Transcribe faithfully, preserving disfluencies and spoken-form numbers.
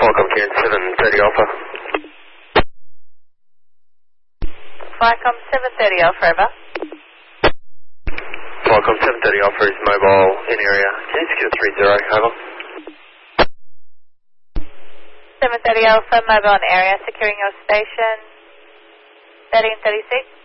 Falcom Karen seven thirty Alpha. Falcom seven thirty Alpha, over. Falcom seven thirty Alpha is mobile in area. Can you secure three zero, over? seven thirty Alpha, mobile in area, securing your station. thirty and thirty-six.